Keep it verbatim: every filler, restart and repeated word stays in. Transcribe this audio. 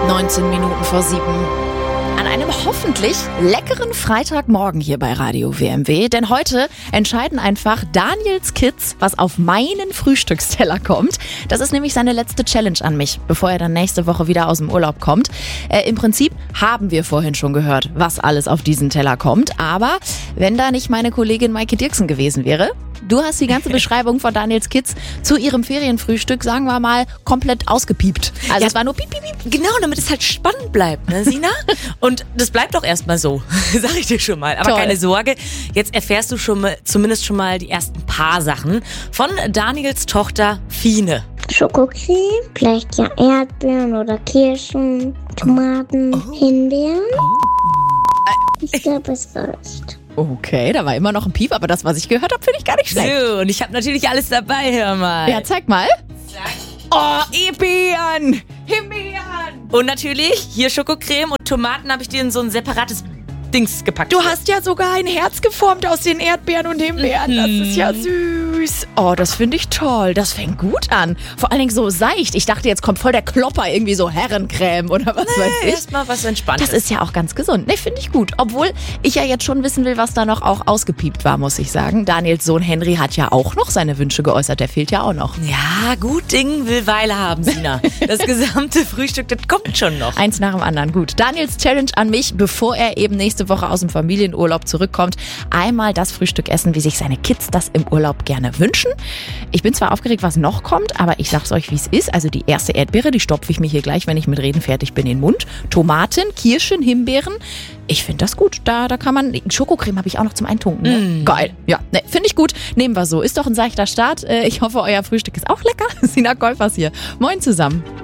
neunzehn Minuten vor sieben. An einem hoffentlich leckeren Freitagmorgen hier bei Radio W M W. Denn heute entscheiden einfach Daniels Kids, was auf meinen Frühstücksteller kommt. Das ist nämlich seine letzte Challenge an mich, bevor er dann nächste Woche wieder aus dem Urlaub kommt. Äh, Im Prinzip haben wir vorhin schon gehört, was alles auf diesen Teller kommt. Aber wenn da nicht meine Kollegin Maike Dirksen gewesen wäre, du hast die ganze Beschreibung von Daniels Kids zu ihrem Ferienfrühstück, sagen wir mal, komplett ausgepiept. Also Ja, es war nur piep, piep, piep. Genau, damit es halt spannend bleibt, ne, Sina? Und das bleibt doch erstmal so, sag ich dir schon mal. Aber Toll. keine Sorge, jetzt erfährst du schon mal, zumindest schon mal die ersten paar Sachen von Daniels Tochter Fine. Schokocreme, vielleicht ja Erdbeeren oder Kirschen, Tomaten, Himbeeren. Ich glaube, es reicht. Okay, da war immer noch ein Piep, aber das, was ich gehört habe, finde ich gar nicht schlecht. So, und ich habe natürlich alles dabei, hör mal. Ja, zeig mal. Oh, Erdbeeren! Himbeeren! Und natürlich, hier Schokocreme und Tomaten habe ich dir in so ein separates Dings gepackt. Du hast ja sogar ein Herz geformt aus den Erdbeeren und Himbeeren. Das ist ja süß. Oh, das finde ich toll. Das fängt gut an. Vor allen Dingen so seicht. Ich dachte, jetzt kommt voll der Klopper, irgendwie so Herrencreme oder was weiß ich. Erstmal was Entspanntes. Das ist ja auch ganz gesund. Ne, finde ich gut. Obwohl ich ja jetzt schon wissen will, was da noch auch ausgepiept war, muss ich sagen. Daniels Sohn Henry hat ja auch noch seine Wünsche geäußert. Der fehlt ja auch noch. Ja, gut Ding will Weile haben, Sina. Das gesamte Frühstück, das kommt schon noch. Eins nach dem anderen. Gut. Daniels Challenge an mich, bevor er eben nächste Woche aus dem Familienurlaub zurückkommt. Einmal das Frühstück essen, wie sich seine Kids das im Urlaub gerne wünschen. Ich bin zwar aufgeregt, was noch kommt, aber ich sag's euch, wie es ist. Also die erste Erdbeere, die stopfe ich mir hier gleich, wenn ich mit Reden fertig bin, in den Mund. Tomaten, Kirschen, Himbeeren. Ich finde das gut. Da, da kann man... Schokocreme habe ich auch noch zum Eintunken. Ne? Mm. Geil. Ja, ne, finde ich gut. Nehmen wir so. Ist doch ein seichter Start. Ich hoffe, euer Frühstück ist auch lecker. Sina Golfers hier. Moin zusammen.